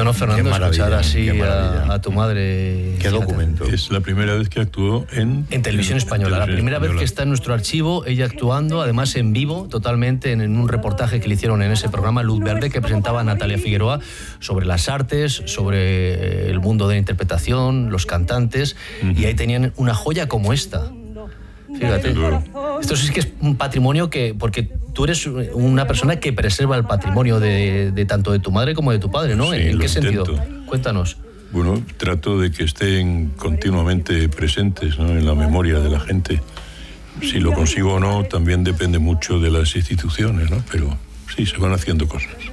¿no, Fernando? Escuchar así a tu madre. ¿Qué documento? Es la primera vez que actuó en Televisión Española. La primera vez que está en nuestro archivo, ella actuando, además en vivo, totalmente, en un reportaje que le hicieron en ese programa Luz Verde, que presentaba Natalia Figueroa, sobre las artes, sobre el mundo de la interpretación, los cantantes, y ahí tenían una joya como esta. Fíjate, esto sí que es un patrimonio porque tú eres una persona que preserva el patrimonio de tanto de tu madre como de tu padre, ¿no? Sí, ¿En qué sentido? Intento. Cuéntanos. Bueno, trato de que estén continuamente presentes, ¿no?, en la memoria de la gente. Si lo consigo o no, también depende mucho de las instituciones, ¿no? Pero sí, se van haciendo cosas.